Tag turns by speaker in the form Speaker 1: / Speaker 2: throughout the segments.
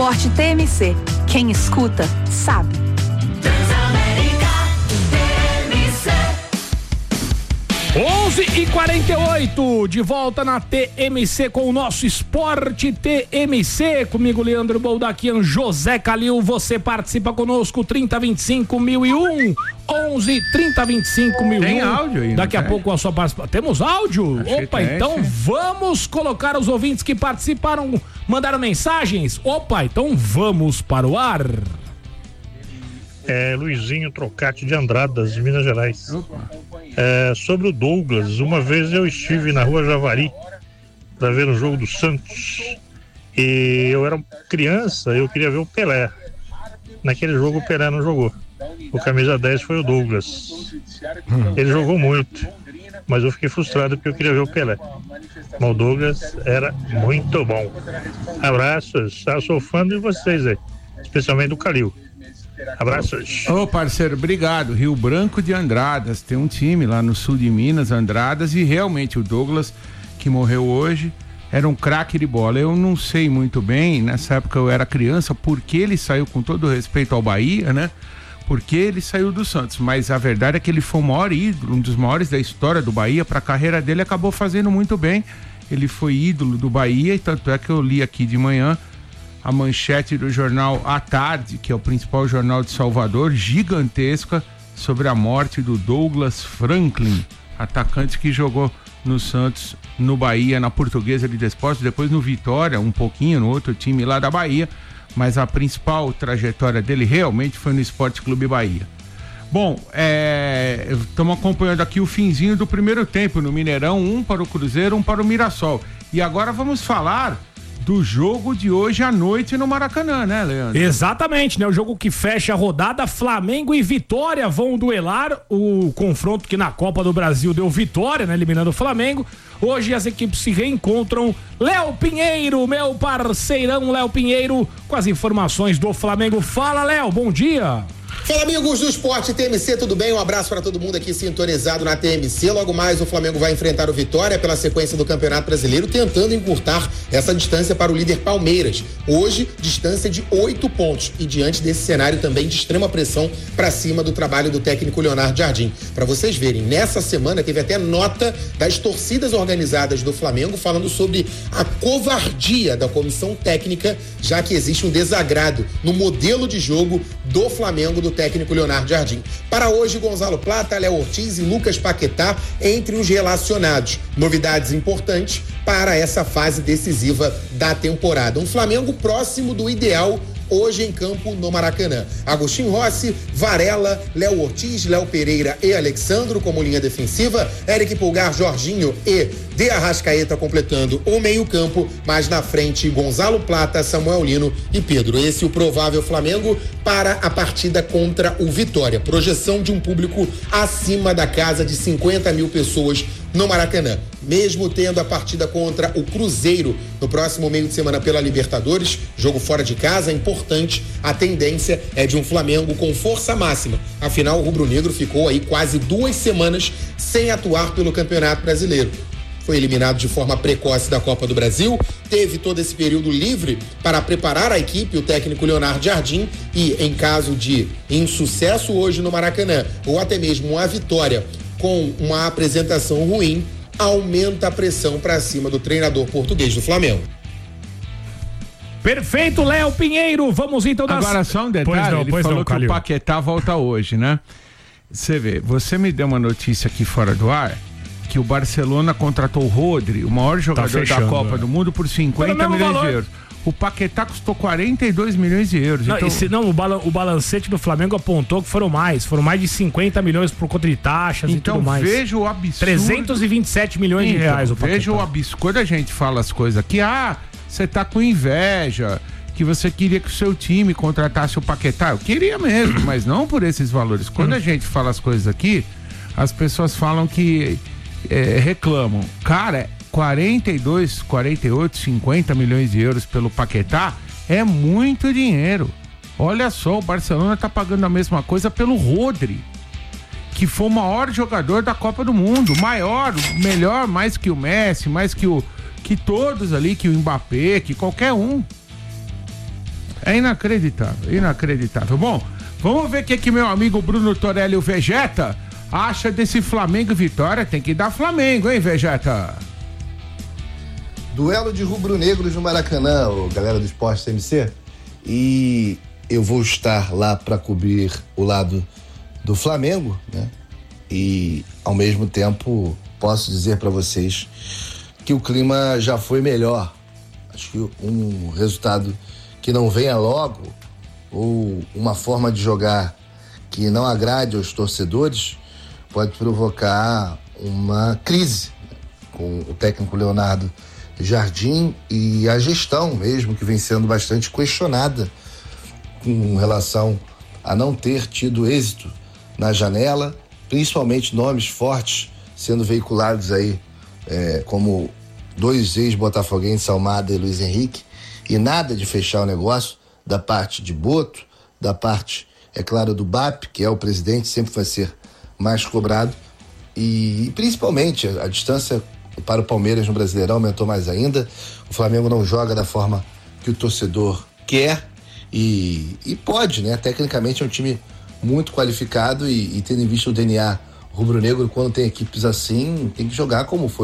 Speaker 1: Esporte TMC. Quem escuta, sabe.
Speaker 2: Transamérica TMC.
Speaker 3: 11h48, de volta na TMC com o nosso Esporte TMC. Comigo, Leandro Boldaquian, José Calil. Você participa conosco, 3025-1001. 11-3025-1001.
Speaker 4: Tem áudio aí.
Speaker 3: Daqui a pouco a sua participação. Temos áudio? Opa, então vamos colocar os ouvintes que participaram, mandaram mensagens. Opa, então vamos para o ar.
Speaker 5: Luizinho Trocati de Andradas, de Minas Gerais. Sobre o Douglas, uma vez eu estive na Rua Javari para ver um jogo do Santos e eu era criança, eu queria ver o Pelé. Naquele jogo o Pelé não jogou. O camisa 10 foi o Douglas. Ele jogou muito, mas eu fiquei frustrado porque eu queria ver o Pelé. Mas o Douglas era muito bom. Abraços, eu sou fã de vocês aí, especialmente do Calil. Abraços.
Speaker 4: Ô parceiro, obrigado. Rio Branco de Andradas, tem um time lá no sul de Minas, Andradas, e realmente o Douglas, que morreu hoje, era um craque de bola. Eu não sei muito bem, nessa época eu era criança, porque ele saiu, com todo respeito ao Bahia, né? Porque ele saiu do Santos, mas a verdade é que ele foi o maior ídolo, um dos maiores da história do Bahia. Para a carreira dele acabou fazendo muito bem. Ele foi ídolo do Bahia, e tanto é que eu li aqui de manhã a manchete do jornal À Tarde, que é o principal jornal de Salvador, gigantesca, sobre a morte do Douglas Franklin, atacante que jogou no Santos, no Bahia, na Portuguesa de Desportos, depois no Vitória, um pouquinho no outro time lá da Bahia, mas a principal trajetória dele realmente foi no Esporte Clube Bahia. Bom, estamos acompanhando aqui o finzinho do primeiro tempo no Mineirão, 1 para o Cruzeiro, 1 para o Mirassol. E agora vamos falar do jogo de hoje à noite no Maracanã, né, Leandro?
Speaker 3: Exatamente, né? O jogo que fecha a rodada, Flamengo e Vitória vão duelar. O confronto que na Copa do Brasil deu vitória, né? Eliminando o Flamengo. Hoje as equipes se reencontram. Léo Pinheiro, meu parceirão Léo Pinheiro, com as informações do Flamengo. Fala, Léo, bom dia.
Speaker 6: Fala, amigos do Esporte TMC, tudo bem? Um abraço para todo mundo aqui sintonizado na TMC. Logo mais o Flamengo vai enfrentar o Vitória pela sequência do Campeonato Brasileiro, tentando encurtar essa distância para o líder Palmeiras. Hoje, distância de 8 pontos, e diante desse cenário também de extrema pressão para cima do trabalho do técnico Leonardo Jardim. Para vocês verem, nessa semana teve até nota das torcidas organizadas do Flamengo falando sobre a covardia da comissão técnica, já que existe um desagrado no modelo de jogo do Flamengo, do técnico Leonardo Jardim. Para hoje, Gonzalo Plata, Léo Ortiz e Lucas Paquetá entre os relacionados. Novidades importantes para essa fase decisiva da temporada. Um Flamengo próximo do ideal hoje em campo no Maracanã. Agostinho Rossi, Varela, Léo Ortiz, Léo Pereira e Alexandro como linha defensiva, Eric Pulgar, Jorginho e De Arrascaeta completando o meio-campo, mas na frente Gonzalo Plata, Samuel Lino e Pedro. Esse é o provável Flamengo para a partida contra o Vitória. Projeção de um público acima da casa de 50 mil pessoas no Maracanã. Mesmo tendo a partida contra o Cruzeiro no próximo meio de semana pela Libertadores, jogo fora de casa, é importante, a tendência é de um Flamengo com força máxima. Afinal, o rubro-negro ficou aí quase 2 semanas sem atuar pelo Campeonato Brasileiro. Foi eliminado de forma precoce da Copa do Brasil, teve todo esse período livre para preparar a equipe, o técnico Leonardo Jardim, e em caso de insucesso hoje no Maracanã, ou até mesmo uma vitória com uma apresentação ruim, aumenta a pressão para cima do treinador português do Flamengo.
Speaker 3: Perfeito, Léo Pinheiro. Vamos então dar...
Speaker 4: Agora só um detalhe, ele falou que o Paquetá volta hoje, né? Você vê, você me deu uma notícia aqui fora do ar, que o Barcelona contratou o Rodri, o maior jogador da Copa do Mundo, por 50 milhões de euros. O Paquetá custou 42 milhões de euros.
Speaker 3: Não, o balancete do Flamengo apontou que foram mais de 50 milhões por conta de taxas e tudo mais.
Speaker 4: Então veja o absurdo.
Speaker 3: 327 milhões de reais o Paquetá.
Speaker 4: Veja o absurdo. Quando a gente fala as coisas aqui, você tá com inveja, que você queria que o seu time contratasse o Paquetá. Eu queria mesmo, mas não por esses valores. Quando a gente fala as coisas aqui, as pessoas falam que reclamam. Cara, 42, 48, 50 milhões de euros pelo Paquetá é muito dinheiro. Olha só, o Barcelona tá pagando a mesma coisa pelo Rodri, que foi o maior jogador da Copa do Mundo, maior, melhor, mais que o Messi, mais que todos ali, que o Mbappé, que qualquer um. É inacreditável. Bom, vamos ver o que meu amigo Bruno Torelli, o Vegeta, acha desse Flamengo e Vitória. Tem que dar Flamengo, hein, Vegeta?
Speaker 7: Duelo de rubro-negros no Maracanã, galera do Esporte TMC. E eu vou estar lá para cobrir o lado do Flamengo, né? E, ao mesmo tempo, posso dizer para vocês que o clima já foi melhor. Acho que um resultado que não venha logo, ou uma forma de jogar que não agrade aos torcedores, pode provocar uma crise, né? Com o técnico Leonardo Jardim e a gestão mesmo, que vem sendo bastante questionada com relação a não ter tido êxito na janela, principalmente nomes fortes sendo veiculados aí, como 2 ex-botafoguenses, Almada e Luiz Henrique, e nada de fechar o negócio da parte de Boto, da parte, é claro, do BAP, que é o presidente, sempre vai ser mais cobrado, e principalmente a distância para o Palmeiras no Brasileirão aumentou mais ainda. O Flamengo não joga da forma que o torcedor quer e pode, né? Tecnicamente é um time muito qualificado e tendo em vista o DNA rubro-negro, quando tem equipes assim, tem que jogar como foi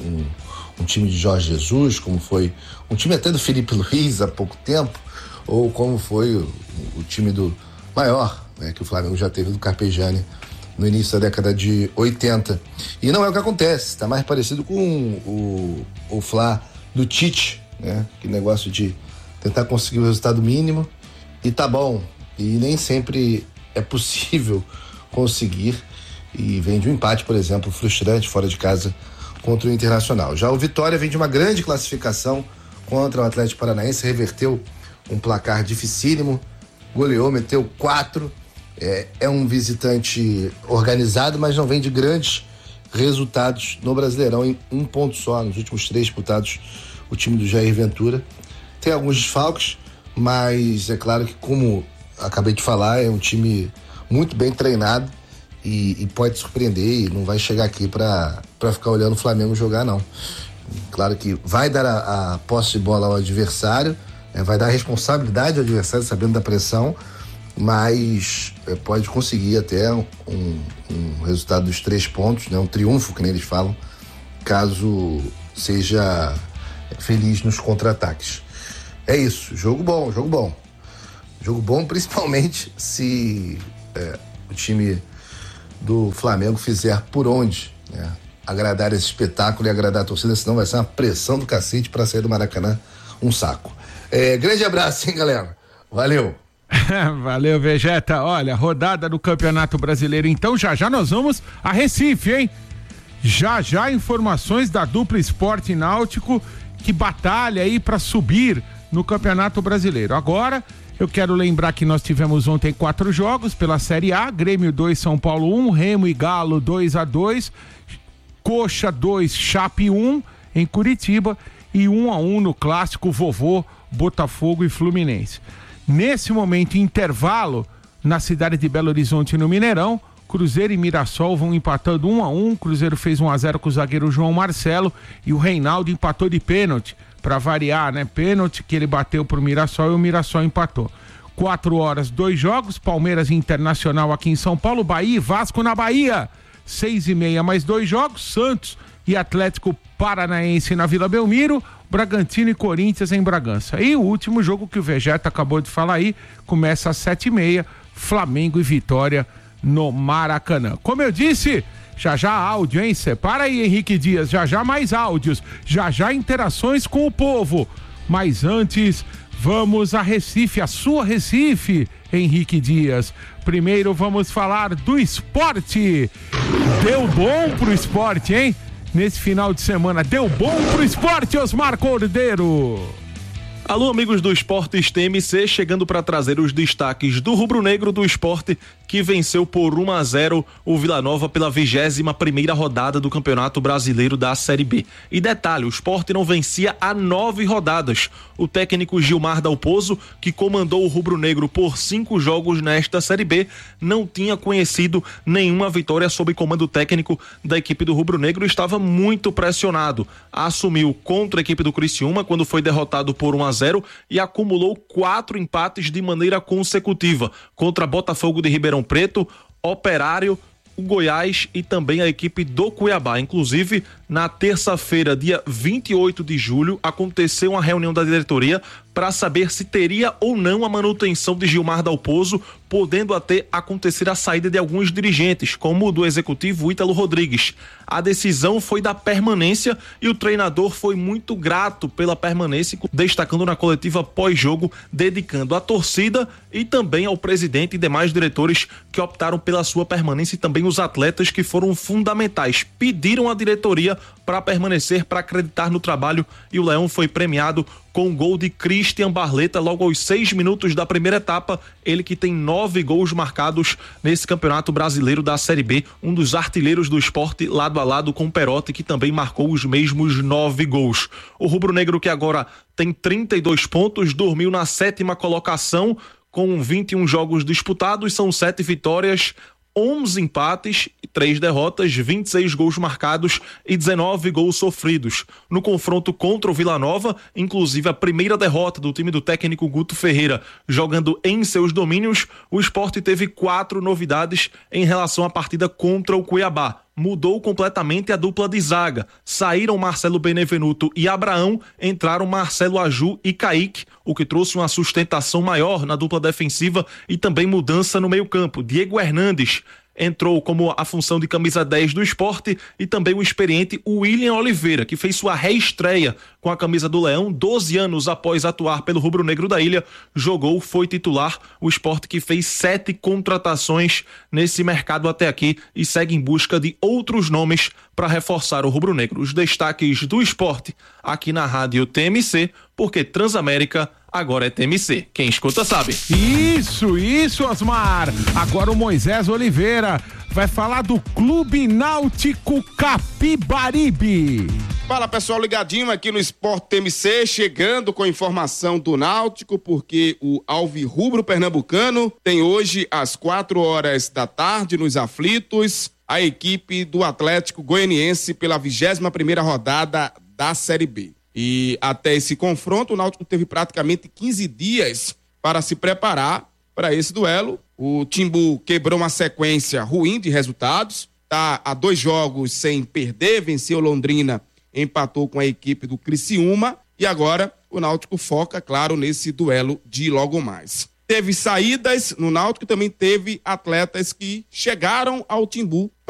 Speaker 7: um time de Jorge Jesus, como foi um time até do Felipe Luiz há pouco tempo, ou como foi o time do maior, né, que o Flamengo já teve, do Carpegiani, no início da década de 80. E não é o que acontece, está mais parecido com o Fla do Tite, né? Que negócio de tentar conseguir o resultado mínimo e tá bom. E nem sempre é possível conseguir, e vem de um empate, por exemplo, frustrante fora de casa contra o Internacional. Já o Vitória vem de uma grande classificação contra o Atlético Paranaense, reverteu um placar dificílimo, goleou, meteu 4. É um visitante organizado, mas não vem de grandes resultados no Brasileirão, em um ponto só, nos últimos 3 disputados, o time do Jair Ventura. Tem alguns desfalques, mas é claro que, como acabei de falar, é um time muito bem treinado e pode surpreender, e não vai chegar aqui para ficar olhando o Flamengo jogar, não. Claro que vai dar a posse de bola ao adversário, vai dar a responsabilidade ao adversário, sabendo da pressão, mas pode conseguir até um resultado dos 3 pontos, né? Um triunfo, que nem eles falam, caso seja feliz nos contra-ataques. É isso, jogo bom. Jogo bom, principalmente se o time do Flamengo fizer por onde, né? Agradar esse espetáculo e agradar a torcida, senão vai ser uma pressão do cacete para sair do Maracanã, um saco. Grande abraço, hein, galera? Valeu!
Speaker 4: Valeu, Vegeta. Olha, rodada do Campeonato Brasileiro, então já nós vamos a Recife, hein? Já informações da dupla Sport e Náutico, que batalha aí para subir no Campeonato Brasileiro. Agora, eu quero lembrar que nós tivemos ontem 4 jogos pela Série A: Grêmio 2, São Paulo 1, Remo e Galo 2-2, Coxa 2, Chape 1 em Curitiba e 1-1 no clássico vovô Botafogo e Fluminense. Nesse momento, intervalo, na cidade de Belo Horizonte, no Mineirão, Cruzeiro e Mirassol vão empatando 1-1. Cruzeiro fez 1-0 com o zagueiro João Marcelo e o Reinaldo empatou de pênalti, para variar, né? Pênalti que ele bateu pro Mirassol e o Mirassol empatou. 4 horas, 2 jogos, Palmeiras e Internacional aqui em São Paulo, Bahia e Vasco na Bahia. 6h30 mais 2 jogos, Santos e Atlético Paranaense na Vila Belmiro, Bragantino e Corinthians em Bragança. E o último jogo que o Vegeta acabou de falar aí, começa às 7h30, Flamengo e Vitória no Maracanã. Como eu disse, já áudio, hein? Separa aí, Henrique Dias, já mais áudios, já interações com o povo. Mas antes, vamos a Recife, a sua Recife, Henrique Dias. Primeiro vamos falar do esporte. Deu bom pro esporte, hein? Nesse final de semana, deu bom pro esporte, Osmar Cordeiro.
Speaker 8: Alô, amigos do Esportes TMC, chegando para trazer os destaques do rubro-negro do esporte que venceu por 1-0 o Vila Nova pela 21ª rodada do Campeonato Brasileiro da Série B. E detalhe, o Sport não vencia há 9 rodadas. O técnico Gilmar Dalpozo, que comandou o rubro-negro por 5 jogos nesta Série B, não tinha conhecido nenhuma vitória sob comando técnico da equipe do rubro-negro e estava muito pressionado. Assumiu contra a equipe do Criciúma quando foi derrotado por 1-0 e acumulou 4 empates de maneira consecutiva contra Botafogo de Ribeirão Preto, Operário, o Goiás e também a equipe do Cuiabá. Inclusive, na terça-feira, dia 28 de julho, aconteceu uma reunião da diretoria para saber se teria ou não a manutenção de Gilmar Dalpozo, podendo até acontecer a saída de alguns dirigentes, como o do executivo Ítalo Rodrigues. A decisão foi da permanência e o treinador foi muito grato pela permanência, destacando na coletiva pós-jogo, dedicando à torcida e também ao presidente e demais diretores que optaram pela sua permanência e também os atletas que foram fundamentais. Pediram à diretoria para permanecer, para acreditar no trabalho, e o Leão foi premiado com um gol de Christian Barleta logo aos 6 minutos da primeira etapa, ele que tem 9 gols marcados nesse Campeonato Brasileiro da Série B, um dos artilheiros do Sport lado a lado com o Perotti, que também marcou os mesmos 9 gols. O rubro-negro, que agora tem 32 pontos, dormiu na 7ª colocação com 21 jogos disputados, são 7 vitórias, 11 empates e 3 derrotas, 26 gols marcados e 19 gols sofridos. No confronto contra o Vila Nova, inclusive a primeira derrota do time do técnico Guto Ferreira, jogando em seus domínios, o Sport teve 4 novidades em relação à partida contra o Cuiabá. Mudou completamente a dupla de zaga. Saíram Marcelo Benevenuto e Abraão, entraram Marcelo Aju e Kaique, o que trouxe uma sustentação maior na dupla defensiva e também mudança no meio-campo. Diego Hernandes entrou como a função de camisa 10 do Sport e também o experiente William Oliveira, que fez sua reestreia com a camisa do Leão, 12 anos após atuar pelo rubro-negro da ilha, jogou, foi titular. O Sport que fez 7 contratações nesse mercado até aqui e segue em busca de outros nomes para reforçar o rubro-negro. Os destaques do Sport aqui na Rádio TMC, porque Transamérica agora é TMC. Quem escuta sabe.
Speaker 4: Isso, Osmar. Agora o Moisés Oliveira vai falar do Clube Náutico Capibaribe.
Speaker 9: Fala, pessoal, ligadinho aqui no Sport TMC, chegando com informação do Náutico, porque o Alvirrubro Pernambucano tem hoje às 4h da tarde nos aflitos a equipe do Atlético Goianiense pela 21ª rodada da Série B. E até esse confronto, o Náutico teve praticamente 15 dias para se preparar para esse duelo. O Timbu quebrou uma sequência ruim de resultados, está a 2 jogos sem perder, venceu Londrina, empatou com a equipe do Criciúma e agora o Náutico foca, claro, nesse duelo de logo mais. Teve saídas no Náutico, também teve atletas que chegaram ao Timbu